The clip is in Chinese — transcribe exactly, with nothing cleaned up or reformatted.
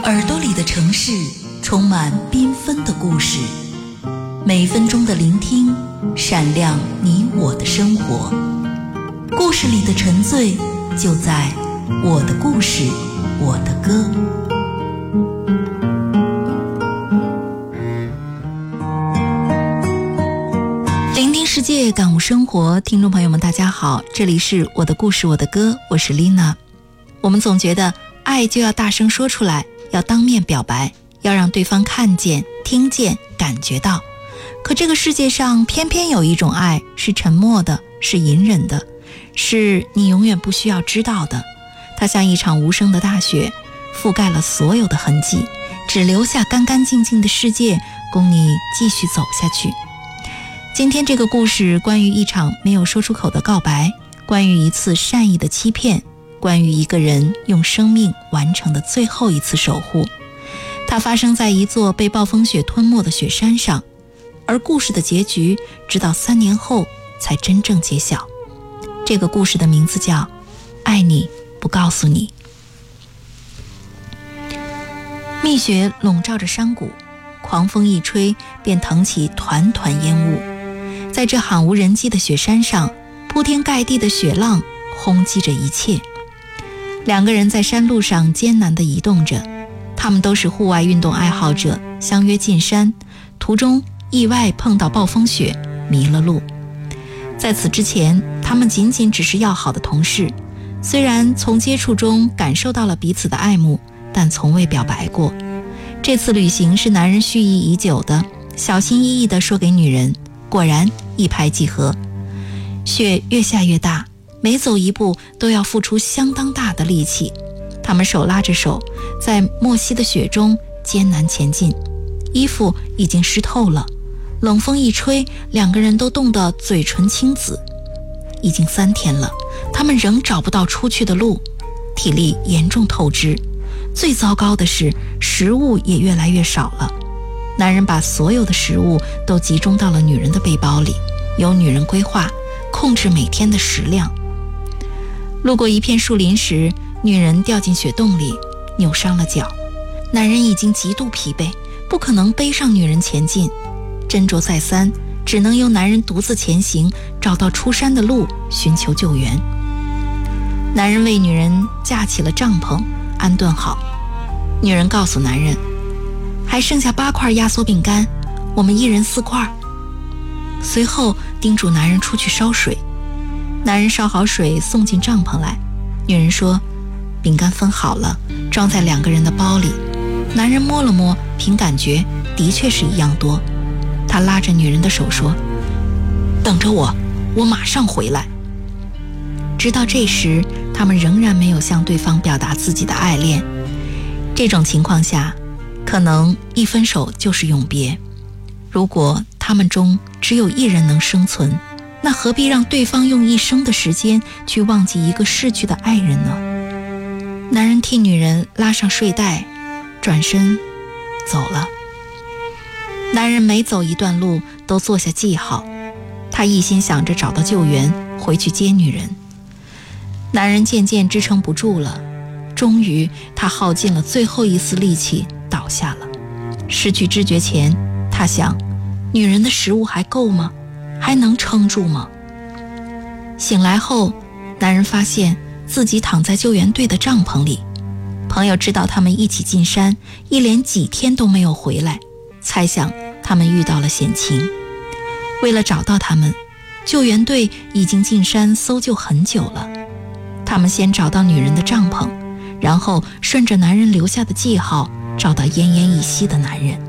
耳朵里的城市充满缤纷的故事，每分钟的聆听闪亮你我的生活。故事里的沉醉就在我的故事我的歌。聆听世界，感悟生活。听众朋友们大家好，这里是我的故事我的歌，我是丽娜。我们总觉得爱就要大声说出来，要当面表白，要让对方看见听见感觉到。可这个世界上偏偏有一种爱是沉默的，是隐忍的，是你永远不需要知道的。它像一场无声的大雪，覆盖了所有的痕迹，只留下干干净净的世界供你继续走下去。今天这个故事关于一场没有说出口的告白，关于一次善意的欺骗，关于一个人用生命完成的最后一次守护。它发生在一座被暴风雪吞没的雪山上，而故事的结局直到三年后才真正揭晓。这个故事的名字叫爱你不告诉你。密雪笼罩着山谷，狂风一吹便腾起团团烟雾。在这罕无人迹的雪山上，铺天盖地的雪浪轰击着一切。两个人在山路上艰难地移动着，他们都是户外运动爱好者，相约进山，途中意外碰到暴风雪，迷了路。在此之前，他们仅仅只是要好的同事，虽然从接触中感受到了彼此的爱慕，但从未表白过。这次旅行是男人蓄意已久的，小心翼翼地说给女人，果然一拍即合。雪越下越大，每走一步都要付出相当大的力气。他们手拉着手，在莫西的雪中艰难前进，衣服已经湿透了，冷风一吹，两个人都冻得嘴唇青紫。已经三天了，他们仍找不到出去的路，体力严重透支。最糟糕的是，食物也越来越少了。男人把所有的食物都集中到了女人的背包里，由女人规划控制每天的食量。路过一片树林时，女人掉进雪洞里，扭伤了脚。男人已经极度疲惫，不可能背上女人前进，斟酌再三，只能由男人独自前行，找到出山的路，寻求救援。男人为女人架起了帐篷，安顿好。女人告诉男人，还剩下八块压缩饼干，我们一人四块。随后叮嘱男人出去烧水。男人烧好水送进帐篷来，女人说，饼干分好了，装在两个人的包里。男人摸了摸，凭感觉的确是一样多。他拉着女人的手说，等着我，我马上回来。直到这时，他们仍然没有向对方表达自己的爱恋。这种情况下，可能一分手就是永别。如果他们中只有一人能生存，那何必让对方用一生的时间去忘记一个逝去的爱人呢？男人替女人拉上睡袋，转身走了。男人每走一段路都做下记号，他一心想着找到救援，回去接女人。男人渐渐支撑不住了，终于他耗尽了最后一丝力气倒下了。失去知觉前，他想，女人的食物还够吗？还能撑住吗？醒来后，男人发现自己躺在救援队的帐篷里。朋友知道他们一起进山，一连几天都没有回来，猜想他们遇到了险情。为了找到他们，救援队已经进山搜救很久了。他们先找到女人的帐篷，然后顺着男人留下的记号找到奄奄一息的男人。